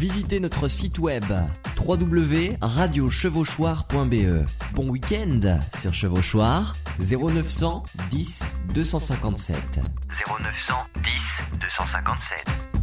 visitez notre site web www.radiochevauchoir.be. Bon week-end sur Chevauchoir, 0900 10 257. 0900 10 257.